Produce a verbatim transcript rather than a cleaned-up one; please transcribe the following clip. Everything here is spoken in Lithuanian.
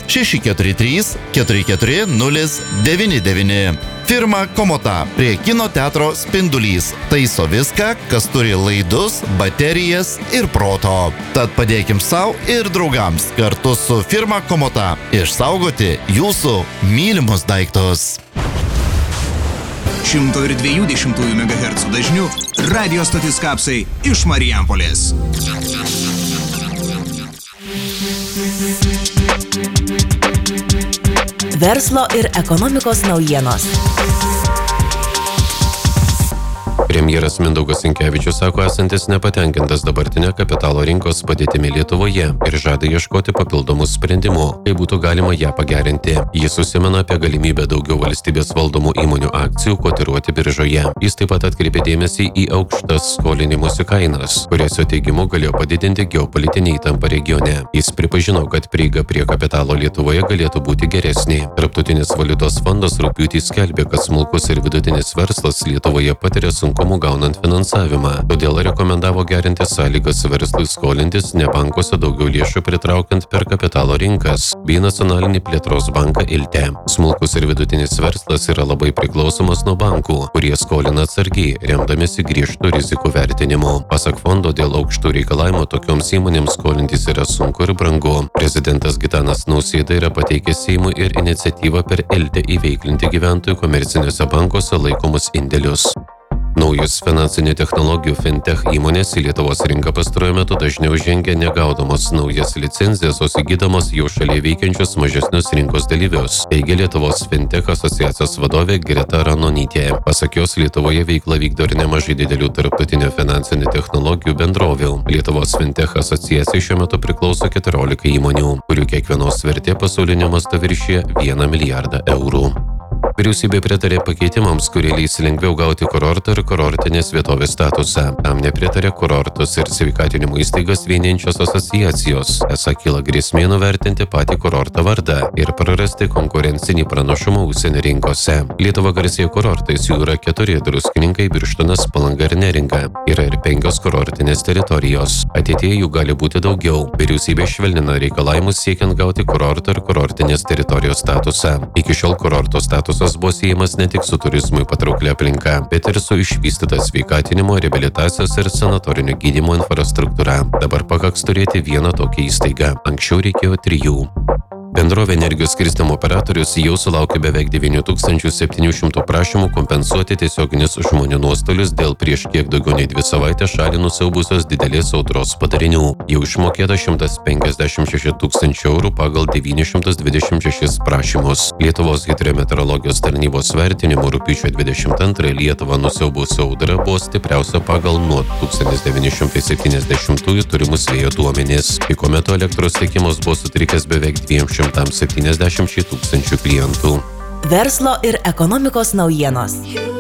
šeši keturi trys keturi keturi nulis devyni devyni. Firma Komota prie kino teatro Spindulys taiso viską, kas turi laidus, baterijas ir proto. Tad padėkim savo ir draugams kartu su firma Komota išsaugoti jūsų mylimus daiktus. šimto dviejų dešimtųjų megahercų dažnių radio stotis Kapsai iš Marijampolės. Verslo ir ekonomikos naujienos. Premjeras Mindaugas Sinkevičius sako esantis nepatenkintas dabartinė kapitalo rinkos padėtimi Lietuvoje ir žada ieškoti papildomų sprendimų, kaip būtų galima ją pagerinti. Jis užsimena apie galimybę daugiau valstybės valdomų įmonių akcijų kotiruoti biržoje. Jis taip pat atkreipė dėmesį į aukštas skolinimosi kainas, kurias jo teigimu galėjo padidinti geopolitinė įtampa regione. Jis pripažino, kad prieiga prie kapitalo Lietuvoje galėtų būti geresnė. Tarptautinis valiutos fondas rugpjūtį skelbė, kad smulkus ir vidutinis verslas Lietuvoje patiria sunkumų gaunant finansavimą, todėl rekomendavo gerinti sąlygas verslui skolintis ne bankuose daugiau lėšų pritraukiant per kapitalo rinkas bei nacionalinį plėtros banką Ilte. Smulkus ir vidutinis verslas yra labai priklausomas nuo bankų, kurie skolina atsargiai, remdamiesi griežtų rizikų vertinimu. Pasak fondo, dėl aukštų reikalavimų tokioms įmonėms skolintis yra sunku ir brangu. Prezidentas Gitanas Nausėda yra pateikęs Seimui ir iniciatyvą per Ilte įveiklinti gyventojų komerciniuose bankuose laikomus indėlius. Naujus finansinių technologijų fintech įmonės į Lietuvos rinką pastaruoju metu dažniau žengia negaudamos naujas licenzijas, o įgydamos jau šalyje veikiančius mažesnius rinkos dalyvius, teigia Lietuvos fintech asociacijos vadovė Greta Ranonytė. Pasak jos, Lietuvoje veiklą vykdo ir nemažai didelių tarptautinių finansinių technologijų bendrovių. Lietuvos fintech asociacijai šiuo metu priklauso keturiolika įmonių, kurių kiekvienos vertė pasauliniu mastu viršija vieną milijardą eurų. Vyriausybė pritarė pakeitimams, kurie leis lengviau gauti kurorto ir kurortinės vietovės statusą. Tam nepritarė kurortus ir sveikatinimo įstaigas vieniančios asociacijos. Esą kyla grėsmė nuvertinti patį kurorto vardą ir prarasti konkurencinį pranašumą užsienio rinkose. Lietuva garsėja kurortais, jų yra keturi: Druskininkai, Birštonas, Palanga ir Neringa. Yra ir penkios kurortinės teritorijos. Ateityje jų gali būti daugiau. Vyriausybė švelnina reikalavimus siekiant gauti kurorto ir kurortinės teritorijos statusą. Iki šiol kurorto statusas buvo siejamas ne tik su turizmui patrauklia aplinka, bet ir su išvystyta sveikatinimo, reabilitacijos ir sanatorinio gydymo infrastruktūra. Dabar pakaks turėti vieną tokią įstaigą. Anksčiau reikėjo trijų. Bendrovė Energijos skirstymo operatorius jau sulaukė beveik devynių tūkstančių septynių šimtų prašymų kompensuoti tiesioginius žmonių nuostolius dėl prieš kiek daugiau nei dvi savaitės šalį nusiaubusios didelės audros padarinių. Jau išmokėta šimtas penkiasdešimt šeši tūkstančių eurų pagal devynis šimtus dvidešimt šešis prašymus. Lietuvos hidrometeorologijos tarnybos vertinimu rugpjūčio dvidešimt antrąją Lietuvą nusiaubusi audra buvo stipriausia pagal nuo tūkstantis devyni šimtai septyniasdešimtųjų turimus vėjo duomenis. Piko metu elektros tiekimas buvo sutrikęs beveik dviem šimtams septyniasdešimčiai tūkstančių klientų. Verslo ir ekonomikos naujienos.